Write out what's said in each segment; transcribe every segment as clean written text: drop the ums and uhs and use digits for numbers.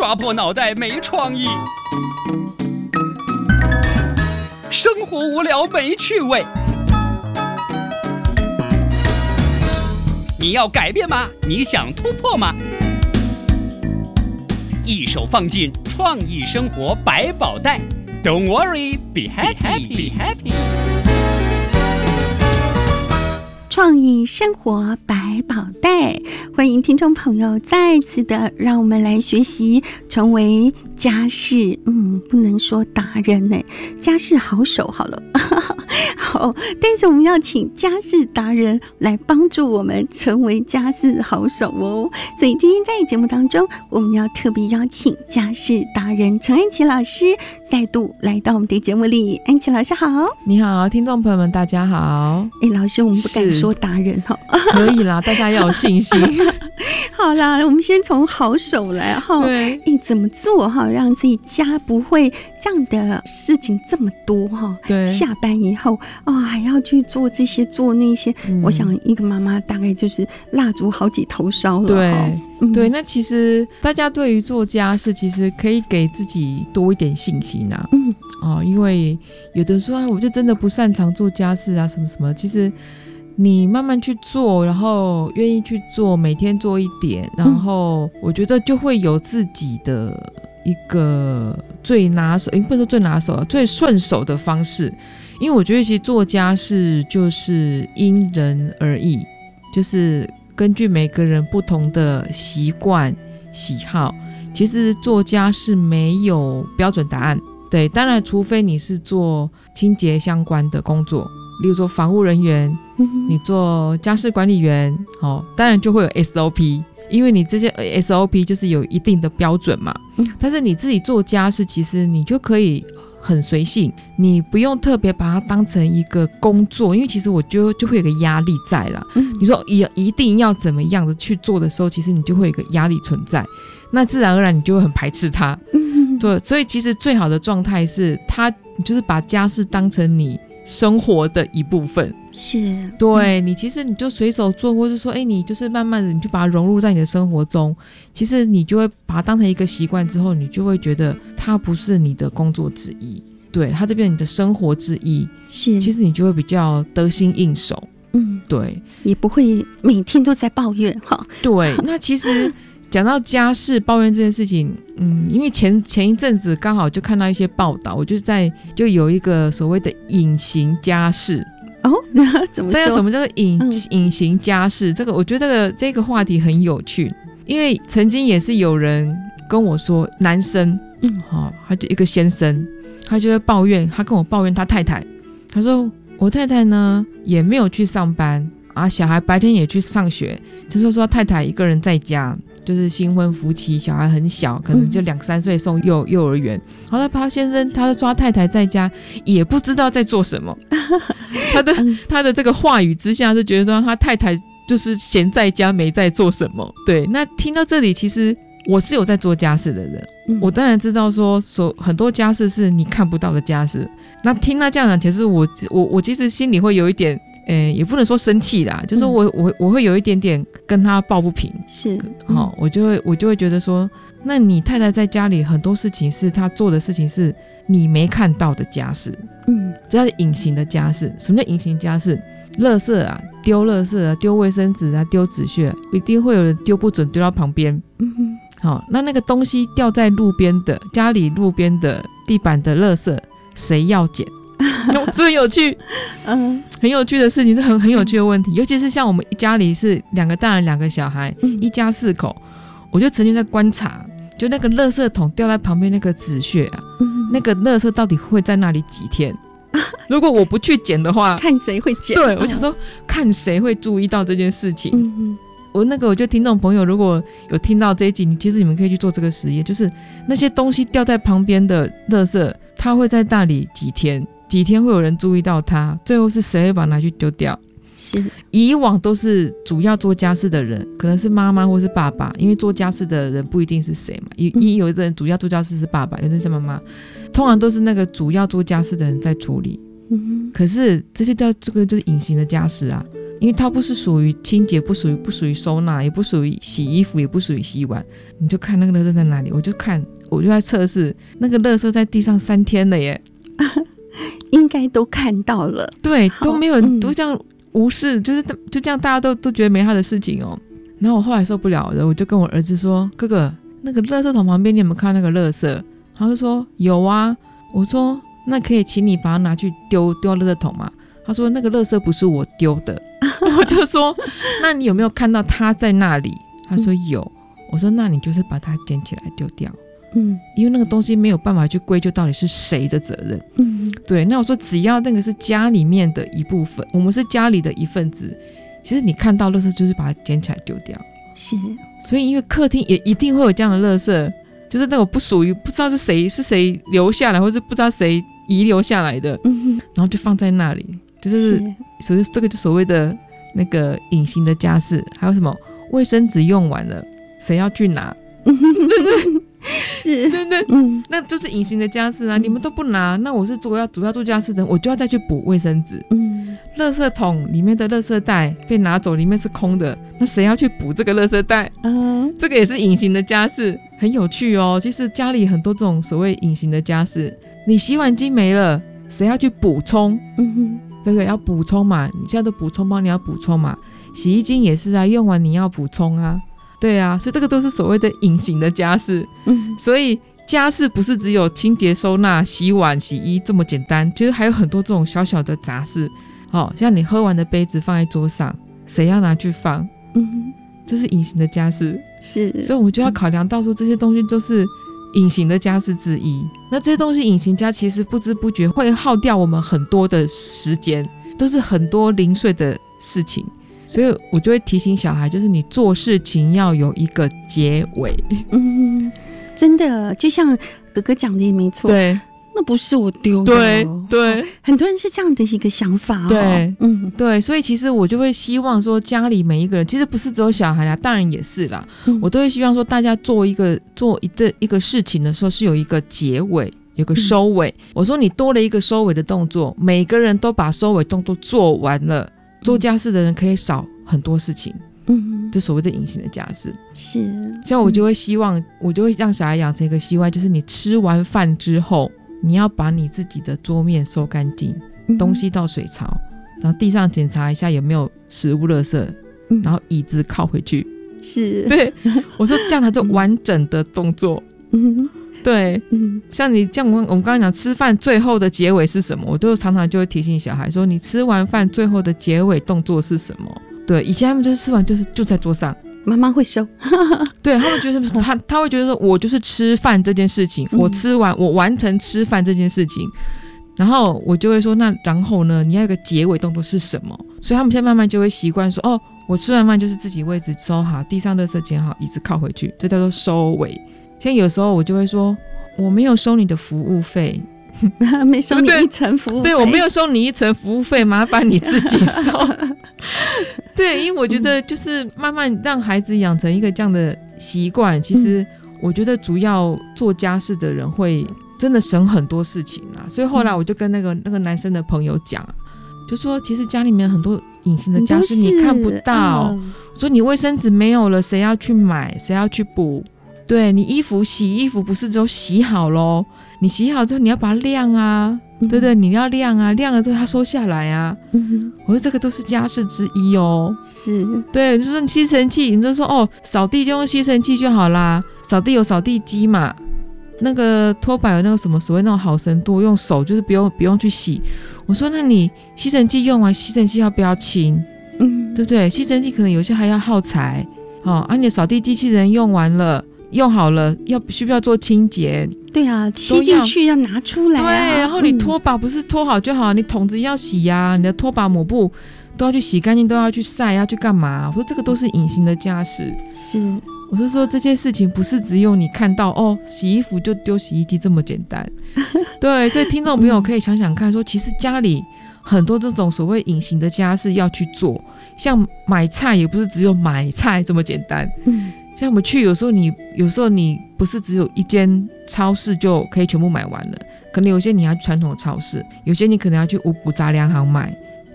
抓破脑袋没创意，生活无聊没趣味。你要改变吗？你想突破吗？一手放进创意生活百宝袋 ，Don't worry, be happy, be happy。 创意生活百宝袋，欢迎听众朋友再次的让我们来学习成为家事不能说达人呢，家事好手好了好，但是我们要请家事达人来帮助我们成为家事好手哦。所以今天在节目当中，我们要特别邀请家事达人陈安琪老师再度来到我们的节目里。安琪老师好。 你好，听众朋友们大家好。 老师，我们不敢说达人哈， 可以啦，大家要有信心好啦，我们先从好手来哈。对，怎么做哈，让自己家不会这样的事情这么多哈？对，下班以后还要去做这些做那些，我想一个妈妈大概就是蜡烛好几头烧了。 对，那其实大家对于做家事，其实可以给自己多一点信心啊。因为有的说我就真的不擅长做家事啊，什么什么，其实你慢慢去做，然后愿意去做，每天做一点，然后我觉得就会有自己的一个最拿手，不是说最拿手，最顺手的方式。因为我觉得其实做家事就是因人而异，就是根据每个人不同的习惯喜好，其实做家事没有标准答案。对，当然除非你是做清洁相关的工作，例如说防务人员，你做家事管理员，当然就会有 SOP， 因为你这些 SOP 就是有一定的标准嘛。但是你自己做家事，其实你就可以很随性，你不用特别把它当成一个工作，因为其实我觉得就会有个压力在啦。你说一定要怎么样的去做的时候，其实你就会有一个压力存在，那自然而然你就会很排斥它。对，所以其实最好的状态是你就是把家事当成你生活的一部分。是，对，你其实你就随手做，或者说你就是慢慢的你就把它融入在你的生活中，其实你就会把它当成一个习惯之后，你就会觉得它不是你的工作之一，对，它这边你的生活之一，是，其实你就会比较得心应手。对， 也不会每天都在抱怨哈。 对，那其实讲到家事抱怨这件事情，因为前一阵子刚好就看到一些报道，我就有一个所谓的隐形家事。怎么说？什么叫做隐形家事？这个我觉得这个话题很有趣，因为曾经也是有人跟我说，男生，他就一个先生，他就会抱怨，他跟我抱怨他太太，他说我太太呢也没有去上班啊，小孩白天也去上学，就是说太太一个人在家，就是新婚夫妻，小孩很小，可能就2-3岁送幼儿园。然后他先生，他说他太太在家也不知道在做什么，他的这个话语之下，就觉得说他太太就是闲在家没在做什么。对，那听到这里，其实我是有在做家事的人，我当然知道说很多家事是你看不到的家事。那听他这样讲，其实我其实心里会有一点。也不能说生气啦，就是我会有一点点跟他抱不平，是，我就会觉得说，那你太太在家里很多事情是她做的事情是你没看到的家事，这叫隐形的家事。什么叫隐形家事？垃圾啊，丢垃圾啊，丢卫生纸啊，丢纸屑，一定会有人丢不准，丢到旁边。那个东西掉在路边的，家里路边的地板的垃圾，谁要捡？这很有趣，很有趣的事情，是很有趣的问题。尤其是像我们家里是2个大人2个小孩，一家4口，我就曾经在观察，就那个垃圾桶掉在旁边那个纸屑啊，那个垃圾到底会在那里几天？如果我不去捡的话， 看谁会捡？ 对，我想说看谁会注意到这件事情。我就听众朋友如果有听到这一集，其实你们可以去做这个实验，就是那些东西掉在旁边的垃圾，它会在那里几天会有人注意到它，最后是谁会把它拿去丢掉？是，以往都是主要做家事的人，可能是妈妈或是爸爸，因为做家事的人不一定是谁嘛，有的人主要做家事是爸爸，有的人是妈妈，通常都是那个主要做家事的人在处理。可是这个就是隐形的家事啊， 因为它不是属于清洁，不属于收纳，也不属于洗衣服，也不属于洗碗，你就看那个垃圾在哪里，我就在测试那个垃圾在地上3天了耶， 应该都看到了， 对，都没有人都这样无视，就这样大家都觉得没他的事情哦。然后我后来受不了了，我就跟我儿子说，哥哥，那个垃圾桶旁边你有没有看那个垃圾？他就说有啊。我说那可以请你把它拿去丢垃圾桶吗？他说那个垃圾不是我丢的。我就说那你有没有看到他在那里？他说有。我说那你就是把它捡起来丢掉，因为那个东西没有办法去归咎到底是谁的责任，对。那我说只要那个是家里面的一部分，我们是家里的一份子，其实你看到垃圾就是把它捡起来丢掉， 是。 所以因为客厅也一定会有这样的垃圾，就是那种不属于不知道是谁留下来，或是不知道谁遗留下来的，然后就放在那里，就是这个就所谓的那个隐形的家事。还有什么卫生纸用完了谁要去拿，对不对？ 是， 对不对？那就是隐形的家事啊，你们都不拿，那我是主要做家事的人，我就要再去补卫生纸。垃圾桶里面的垃圾袋被拿走，里面是空的，那谁要去补这个垃圾袋？这个也是隐形的家事，很有趣哦。其实家里很多这种所谓隐形的家事，你洗碗机没了，谁要去补充？对不对？要补充嘛，你现在都补充包，你要补充嘛。洗衣精也是啊，用完你要补充啊，对啊，所以这个都是所谓的隐形的家事。所以家事不是只有清洁收纳洗碗洗衣这么简单，其实还有很多这种小小的杂事。像你喝完的杯子放在桌上，谁要拿去放？这是隐形的家事。是，所以我们就要考量到说这些东西都是隐形的家事之一。那这些东西隐形家其实不知不觉会耗掉我们很多的时间，都是很多零碎的事情。所以我就会提醒小孩，就是你做事情要有一个结尾。 真的就像哥哥讲的也没错，对，那不是我丢的， 对， 很多人是这样的一个想法， 对，对，所以其实我就会希望说，家里每一个人，其实不是只有小孩啦，大人也是啦，我都会希望说，大家做一个事情的时候是有一个结尾，有个收尾。我说你多了一个收尾的动作，每个人都把收尾动作做完了，做家事的人可以少很多事情。这所谓的隐形的家事是，像我就会希望，我就会让小孩养成一个习惯，就是你吃完饭之后，你要把你自己的桌面收干净，东西倒水槽，然后地上检查一下有没有食物垃圾，然后椅子靠回去。是，对，我说这样才做完整的动作。对，像我们刚刚讲吃饭最后的结尾是什么，我都常常就会提醒小孩说，你吃完饭最后的结尾动作是什么。对，以前他们就是吃完就在桌上，妈妈会收。对，他们觉得他会觉得说，我就是吃饭这件事情，我吃完我完成吃饭这件事情，然后我就会说，那然后呢，你要有个结尾动作是什么？所以他们现在慢慢就会习惯说，哦，我吃完饭就是自己位置收好，地上垃圾捡好，椅子靠回去，这叫做收尾。像有时候我就会说，我没有收你的服务费。没收你一层服务费，对，我没有收你一层服务费，麻烦你自己收。对，因为我觉得就是慢慢让孩子养成一个这样的习惯，其实我觉得主要做家事的人会真的省很多事情啊。所以后来我就跟那个男生的朋友讲，就说其实家里面很多隐形的家事你看不到，说你卫生纸没有了，谁要去买，谁要去补？对，你洗衣服不是只有洗好咯，你洗好之后你要把它晾啊，对不对？你要晾啊，晾了之后它收下来啊。我说这个都是家事之一哦。是，对，你就说你吸尘器，你就说哦，扫地就用吸尘器就好啦，扫地有扫地机嘛。那个拖把有那个什么所谓那种好神多，用手就是不用去洗。我说那你吸尘器用完，吸尘器要不要清？对不对？吸尘器可能有些还要耗材，你的扫地机器人用完了。用好了需不要做清洁？对啊，吸进去要拿出来啊。对，然后你拖把不是拖好就好，你桶子要洗啊，你的拖把抹布都要去洗干净，都要去晒，要去干嘛？我说这个都是隐形的家事。是，我是说这件事情不是只有你看到哦，洗衣服就丢洗衣机这么简单。对，所以听众朋友可以想想看说，其实家里很多这种所谓隐形的家事要去做，像买菜也不是只有买菜这么简单。像我们去有时候你不是只有一间超市就可以全部买完了，可能有些你要去传统的超市，有些你可能要去五谷杂粮行买，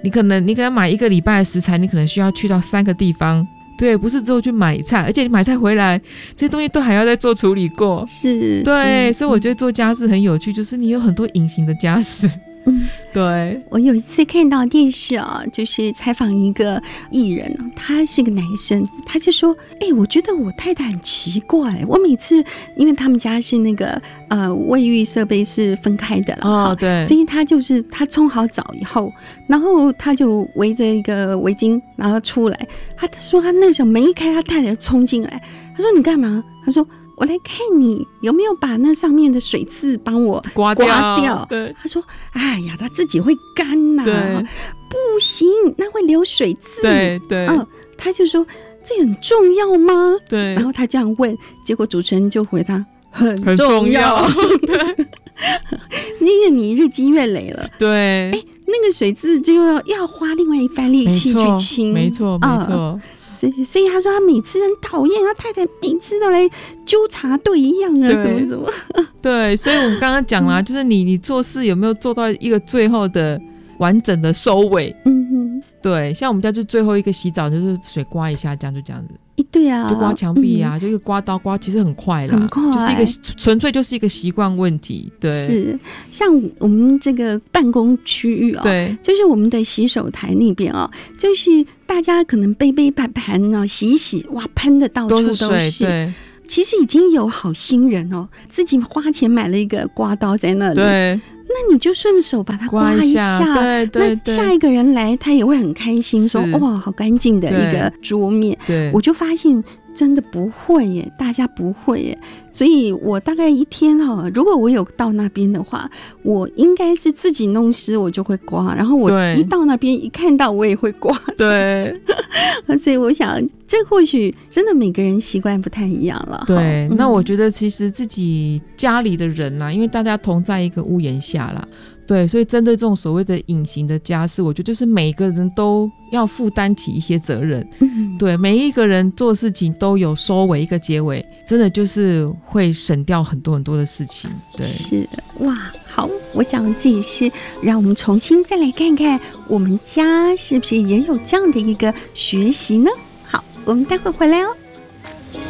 你可能买1个礼拜的食材，你可能需要去到3个地方。对，不是只有去买菜，而且你买菜回来，这些东西都还要再做处理过。 是， 对，所以我觉得做家事很有趣，就是你有很多隐形的家事。对， 我有一次看到电视就是采访一个艺人他是个男生，他就说我觉得我太太很奇怪，我每次因为他们家是那个卫浴设备是分开的了对， 所以他冲好澡以后，然后他就围着一个围巾然后出来，他说他那时候门一开，他太太冲进来，他说你干嘛？他说我来看你有没有把那上面的水渍帮我刮掉。 对， 他说哎呀他自己会干呐，不行，那会留水渍。 对， 他就说这很重要吗？ 对， 然后他这样问，结果主持人就回答很重要。 对， 因为你日积月累了， 对， 那个水渍就要花另外一番力气去清。 没错。 所以他说他每次很讨厌，他太太每次都来纠察队一样什么对，所以我们刚刚讲啦，就是你做事有没有做到一个最后的完整的收尾。对，像我们家就最后一个洗澡就是水刮一下，这样子对啊， 就刮墙壁啊，就一个刮刀刮，其实很快啦，很快，就是一个纯粹就是一个习惯问题。对，是像我们这个办公区域对， 就是我们的洗手台那边就是大家可能杯盘洗一洗，哇，喷的到处都是。对，其实已经有好心人自己花钱买了一个刮刀在那里。对。那你就顺手把它刮一下，对，那下一个人来他也会很开心，说哇好干净的一个桌面。对，我就发现真的不会耶，大家不会耶，所以我大概一天如果我有到那边的话，我应该是自己弄湿我就会刮，然后我一到那边一看到我也会刮。对，所以我想这或许真的每个人习惯不太一样了。 对，那我觉得其实自己家里的人啦，因为大家同在一个屋檐下啦，对，所以针对这种所谓的隐形的家事，我觉得就是每个人都要负担起一些责任。对，每一个人做事情都有收尾一个结尾，真的就是会省掉很多很多的事情。对，是哇，好，我想这也是让我们重新再来看看我们家是不是也有这样的一个学习呢？好，我们待会回来哦。